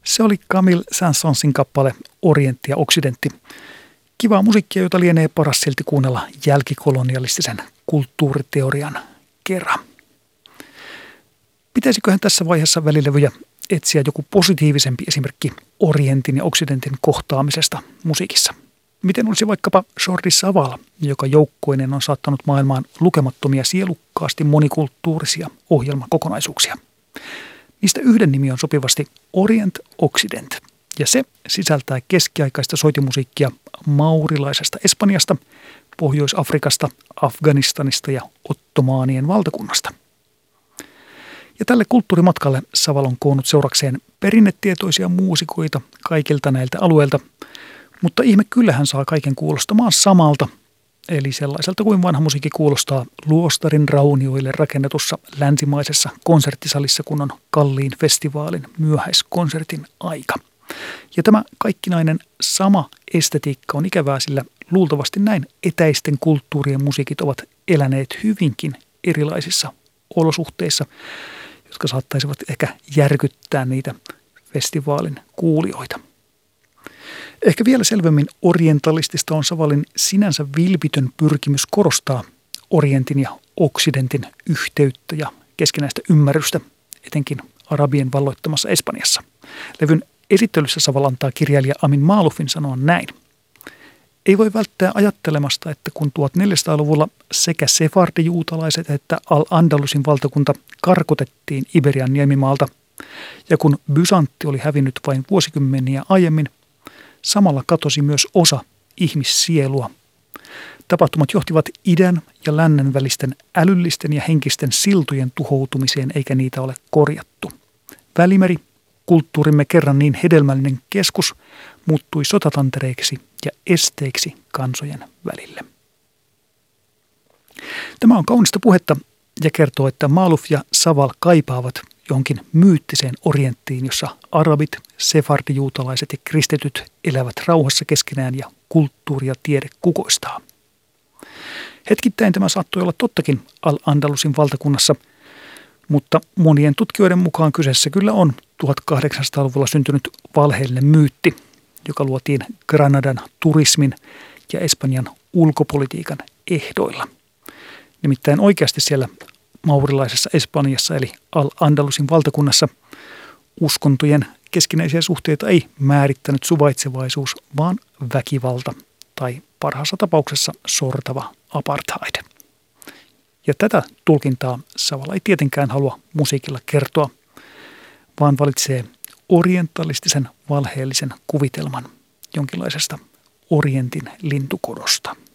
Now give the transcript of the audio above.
Se oli Camille Saint-Saënsin kappale Orientti ja Occidentti. Kivaa musiikkia, jota lienee paras silti kuunnella jälkikolonialistisen kulttuuriteorian kerran. Pitäisiköhän tässä vaiheessa välilevyjä etsiä joku positiivisempi esimerkki Orientin ja Occidentin kohtaamisesta musiikissa? Miten olisi vaikkapa Jordi Savall, joka joukkoinen on saattanut maailmaan lukemattomia sielukkaasti monikulttuurisia ohjelmakokonaisuuksia? Niistä yhden nimi on sopivasti Orient Occident, ja se sisältää keskiaikaista soitimusiikkia maurilaisesta Espanjasta, Pohjois-Afrikasta, Afganistanista ja Ottomaanien valtakunnasta. Ja tälle kulttuurimatkalle Savall on koonnut seurakseen perinnetietoisia muusikoita kaikilta näiltä alueilta, mutta ihme kyllähän saa kaiken kuulostamaan samalta, eli sellaiselta kuin vanha musiikki kuulostaa luostarin raunioille rakennetussa länsimaisessa konserttisalissa, kun on kalliin festivaalin myöhäiskonsertin aika. Ja tämä kaikkinainen sama estetiikka on ikävää, sillä luultavasti näin etäisten kulttuurien musiikit ovat eläneet hyvinkin erilaisissa olosuhteissa, jotka saattaisivat ehkä järkyttää niitä festivaalin kuulijoita. Ehkä vielä selvemmin orientalistista on Savallin sinänsä vilpitön pyrkimys korostaa Orientin ja Occidentin yhteyttä ja keskinäistä ymmärrystä, etenkin arabien valloittamassa Espanjassa. Levyn esittelyssä Savall antaa kirjailija Amin Maloufin sanoa näin. Ei voi välttää ajattelemasta, että kun 1400-luvulla sekä sefardijuutalaiset että Al-Andalusin valtakunta karkotettiin Iberian niemimaalta, ja kun Byzantti oli hävinnyt vain vuosikymmeniä aiemmin, samalla katosi myös osa ihmissielua. Tapahtumat johtivat idän ja lännen välisten älyllisten ja henkisten siltojen tuhoutumiseen, eikä niitä ole korjattu. Välimeri, kulttuurimme kerran niin hedelmällinen keskus, muuttui sotatantereiksi ja esteiksi kansojen välille. Tämä on kaunista puhetta ja kertoo, että Malouf ja Savall kaipaavat johonkin myyttiseen Orienttiin, jossa arabit, sefardijuutalaiset ja kristityt elävät rauhassa keskenään ja kulttuuri ja tiede kukoistaa. Hetkittäin tämä saattoi olla tottakin Al-Andalusin valtakunnassa, mutta monien tutkijoiden mukaan kyseessä kyllä on 1800-luvulla syntynyt valheellinen myytti, joka luotiin Granadan turismin ja Espanjan ulkopolitiikan ehdoilla. Nimittäin oikeasti siellä maurilaisessa Espanjassa eli Al-Andalusin valtakunnassa uskontojen keskinäisiä suhteita ei määrittänyt suvaitsevaisuus, vaan väkivalta tai parhaassa tapauksessa sortava apartheid. Ja tätä tulkintaa Savall ei tietenkään halua musiikilla kertoa, vaan valitsee orientalistisen valheellisen kuvitelman jonkinlaisesta Orientin lintukodosta.